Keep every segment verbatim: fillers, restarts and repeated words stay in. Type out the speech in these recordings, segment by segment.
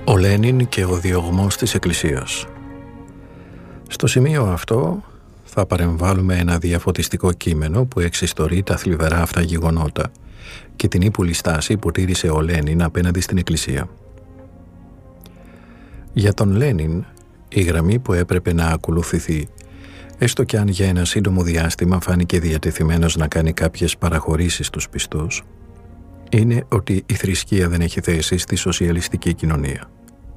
Ο Λένιν και ο διωγμός της Εκκλησίας. Στο σημείο αυτό θα παρεμβάλλουμε ένα διαφωτιστικό κείμενο που εξιστορεί τα θλιβερά αυτά γεγονότα και την ύπουλη στάση που τήρησε ο Λένιν απέναντι στην Εκκλησία. Για τον Λένιν, η γραμμή που έπρεπε να ακολουθηθεί, έστω κι αν για ένα σύντομο διάστημα φάνηκε διατεθειμένος να κάνει κάποιες παραχωρήσεις στους πιστούς, είναι ότι η θρησκεία δεν έχει θέση στη σοσιαλιστική κοινωνία.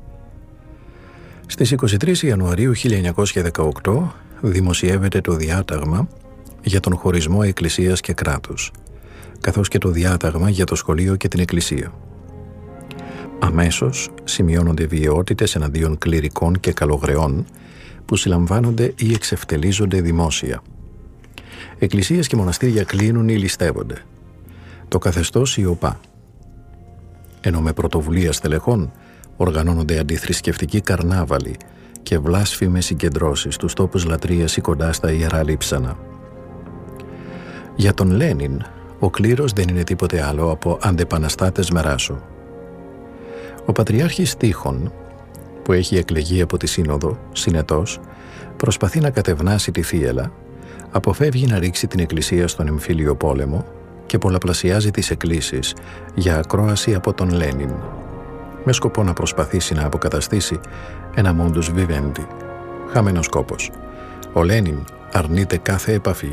Στις είκοσι τρεις Ιανουαρίου χίλια εννιακόσια δεκαοκτώ δημοσιεύεται το διάταγμα για τον χωρισμό Εκκλησίας και κράτους, καθώς και το διάταγμα για το σχολείο και την Εκκλησία. Αμέσως σημειώνονται βιαιότητες εναντίον κληρικών και καλογρεών που συλλαμβάνονται ή εξευτελίζονται δημόσια. Εκκλησίες και μοναστήρια κλείνουν ή ληστεύονται. Το καθεστώς σιωπά. Ενώ με πρωτοβουλία στελεχών οργανώνονται αντιθρησκευτικοί καρνάβαλοι και βλάσφημες συγκεντρώσεις στους τόπους λατρείας ή κοντά στα ιερά λείψανα. Για τον Λένιν, ο κλήρος δεν είναι τίποτε άλλο από αντεπαναστάτες με ράσο. Ο Πατριάρχης Τείχων, που έχει εκλεγεί από τη Σύνοδο, συνετός, προσπαθεί να κατευνάσει τη θύελλα, αποφεύγει να ρίξει την Εκκλησία στον εμφύλιο πόλεμο και πολλαπλασιάζει τις εκκλήσεις για ακρόαση από τον Λένιν, με σκοπό να προσπαθήσει να αποκαταστήσει ένα μόντους βιβέντι. Χαμένος κόπος. Ο Λένιν αρνείται κάθε επαφή.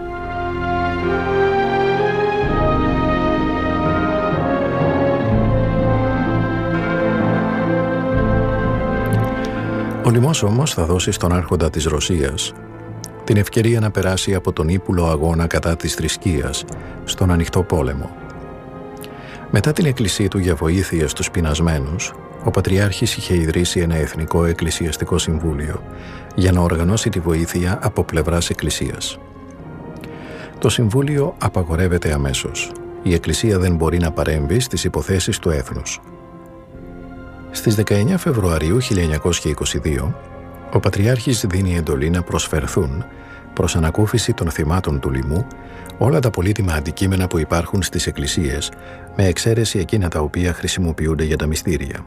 Ο λοιμός όμως θα δώσει στον άρχοντα της Ρωσίας την ευκαιρία να περάσει από τον ύπουλο αγώνα κατά της θρησκείας στον ανοιχτό πόλεμο. Μετά την εκκλησία του για βοήθεια στους πεινασμένους, ο Πατριάρχης είχε ιδρύσει ένα εθνικό εκκλησιαστικό συμβούλιο για να οργανώσει τη βοήθεια από πλευράς Εκκλησίας. Το συμβούλιο απαγορεύεται αμέσως. Η Εκκλησία δεν μπορεί να παρέμβει στις υποθέσεις του έθνους. Στις δεκαεννέα Φεβρουαρίου χίλια εννιακόσια είκοσι δύο, ο Πατριάρχης δίνει εντολή να προσφερθούν προς ανακούφιση των θυμάτων του λοιμού όλα τα πολύτιμα αντικείμενα που υπάρχουν στις εκκλησίες, με εξαίρεση εκείνα τα οποία χρησιμοποιούνται για τα μυστήρια.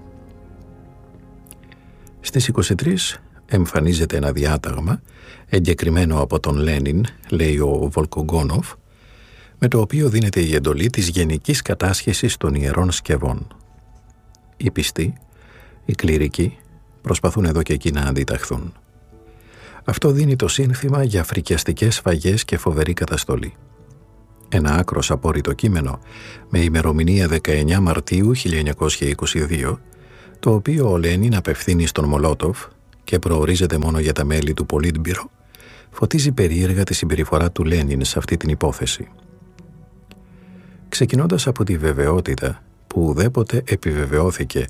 Στις είκοσι τρεις εμφανίζεται ένα διάταγμα, εγκεκριμένο από τον Λένιν, λέει ο Βολκογκόνοφ, με το οποίο δίνεται η εντολή της γενικής κατάσχεσης των ιερών σκευών. Οι πιστοί, οι κληρικοί, προσπαθούν εδώ και εκεί να αντιταχθούν. Αυτό δίνει το σύνθημα για φρικιαστικές σφαγές και φοβερή καταστολή. Ένα άκρος απόρριτο κείμενο με ημερομηνία δεκαεννέα Μαρτίου χίλια εννιακόσια είκοσι δύο, το οποίο ο Λένιν απευθύνει στον Μολότοφ και προορίζεται μόνο για τα μέλη του Πολίτμπυρο, φωτίζει περίεργα τη συμπεριφορά του Λένιν σε αυτή την υπόθεση. Ξεκινώντας από τη βεβαιότητα που ουδέποτε επιβεβαιώθηκε